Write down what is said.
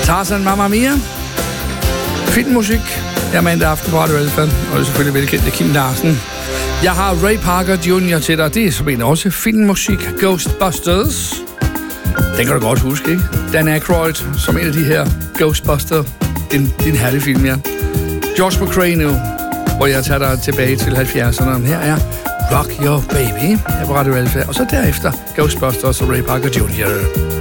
Tarzan, Mamma Mia. Filmmusik. Jeg er mandag aften på Radio Alfa, og selvfølgelig velkendte Kim Larsen. Jeg har Ray Parker Jr. til dig. Det er som en også filmmusik. Ghostbusters. Den kan du godt huske, ikke? Dan Aykroyd som en af de her Ghostbusters. En herlig film, ja. George McCrae nu, hvor jeg tager dig tilbage til 70'erne. Her er Rock Your Baby her på Radio Alfa. Og så derefter Ghostbusters og Ray Parker Jr.